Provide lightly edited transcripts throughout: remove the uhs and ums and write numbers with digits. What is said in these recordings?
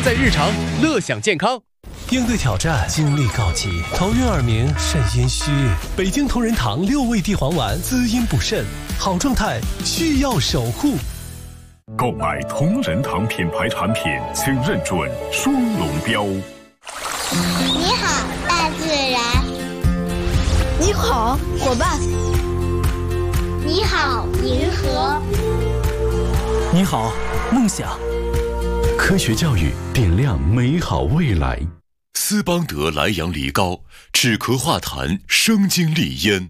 在日常，乐享健康。 应对挑战，精力告急，头晕耳鸣，肾阴虚。北京同仁堂6味地黄丸，滋阴补肾，好状态需要守护。 购买同仁堂品牌产品，请认准双龙标。 你好，大自然。 你好，伙伴。 你好，银河。 你好，梦想。 科学教育点亮美好未来。斯邦德莱阳梨膏，止咳化痰，生津利咽。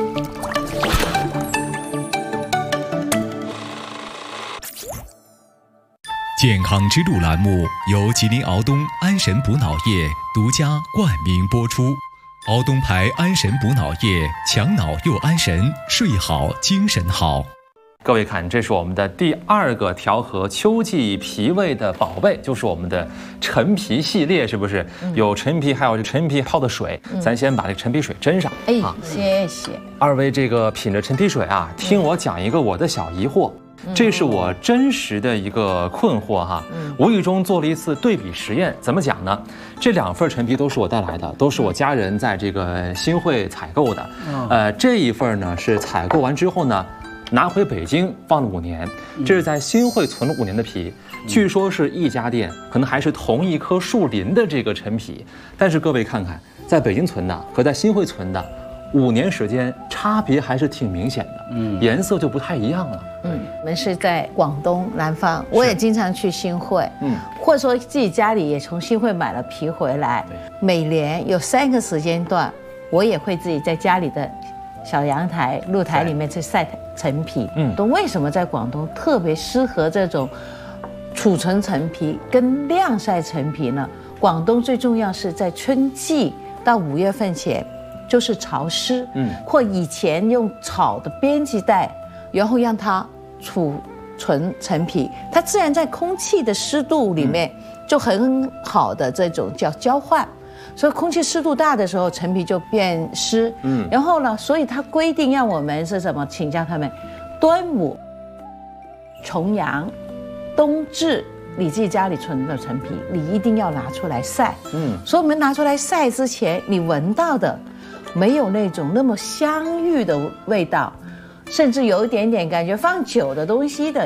健康之路栏目由吉林敖东安神补脑液独家冠名播出。敖东牌安神补脑液，强脑又安神，睡好精神好。 各位看，这是我们的第2个调和秋季脾胃的宝贝，就是我们的陈皮系列，是不是？有陈皮，还有这陈皮泡的水。咱先把这陈皮水斟上。 谢谢。 2位这个品着陈皮水啊，听我讲一个我的小疑惑。这是我真实的一个困惑哈，无意中做了一次对比实验。怎么讲呢？这2份陈皮都是我带来的，都是我家人在这个新会采购的。这一份呢是采购完之后呢，拿回北京放了5年，这是在新会存了5年的皮，据说是一家店，可能还是同一棵树林的这个陈皮。但是各位看看，在北京存的和在新会存的5年时间差别还是挺明显的，颜色就不太一样了。 我们是在广东南方，我也经常去新会，或者说自己家里也从新会买了皮回来。每年有3个时间段，我也会自己在家里的小阳台、露台里面去晒陈皮。为什么在广东特别适合这种储存陈皮跟晾晒陈皮呢？广东最重要是在春季到5月份前，就是潮湿，或以前用草的编辑袋，然后让它储存陈皮，它自然在空气的湿度里面就很好的这种叫交换。所以空气湿度大的时候，陈皮就变湿。然后呢，所以它规定让我们是什么？请教他们，端午、重阳、冬至，你自己家里存的陈皮，你一定要拿出来晒。所以我们拿出来晒之前，你闻到的没有那种那么香郁的味道，甚至有一点点感觉放久的东西的